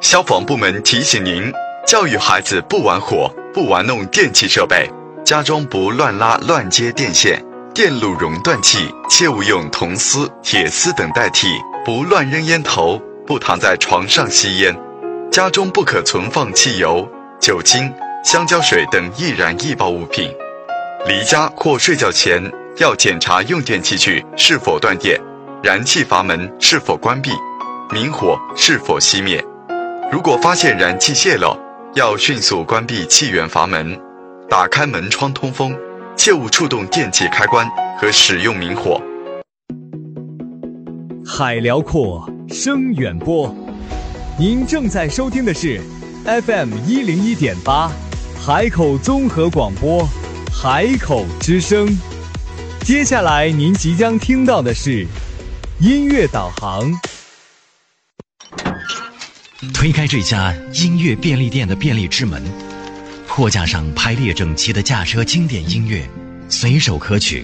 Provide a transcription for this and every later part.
消防部门提醒您：教育孩子不玩火，不玩弄电器设备，家中不乱拉乱接电线，电路熔断器切勿用铜丝、铁丝等代替，不乱扔烟头，不躺在床上吸烟，家中不可存放汽油、酒精、香蕉水等易燃易爆物品。离家或睡觉前要检查用电器具是否断电，燃气阀门是否关闭，明火是否熄灭。如果发现燃气泄漏，要迅速关闭气源阀门，打开门窗通风，切勿触动电器开关和使用明火。 海辽阔，声远播，您正在收听的是 FM101.8 海口综合广播，海口之声。接下来您即将听到的是音乐导航。 推开这家音乐便利店的便利之门，货架上排列整齐的驾车经典音乐，随手可取。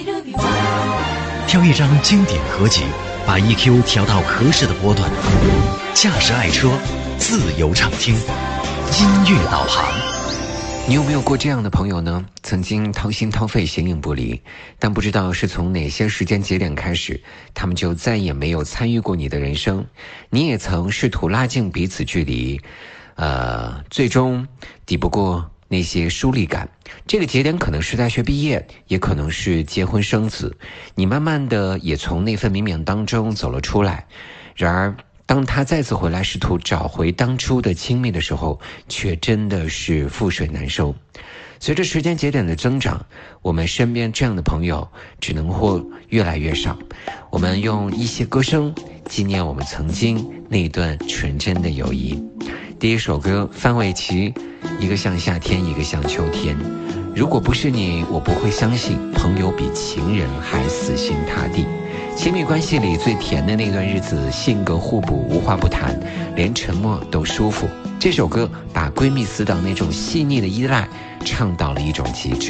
挑一张经典合集，把 EQ 调到合适的波段，驾驶爱车，自由畅听，音乐导航。 你有没有过这样的朋友呢？曾经掏心掏肺形影不离，但不知道是从哪些时间节点开始，他们就再也没有参与过你的人生。你也曾试图拉近彼此距离，最终抵不过那些疏离感。这个节点可能是大学毕业，也可能是结婚生子，你慢慢的也从那份冥冥当中走了出来。然而当他再次回来试图找回当初的亲密的时候，却真的是覆水难收。随着时间节点的增长，我们身边这样的朋友只能或越来越少。我们用一些歌声纪念我们曾经那段纯真的友谊。第一首歌，范玮琪，一个像夏天，一个像秋天。如果不是你，我不会相信朋友比情人还死心塌地。亲密关系里最甜的那段日子，性格互补，无话不谈，连沉默都舒服。这首歌把闺蜜死党那种细腻的依赖唱到了一种极致。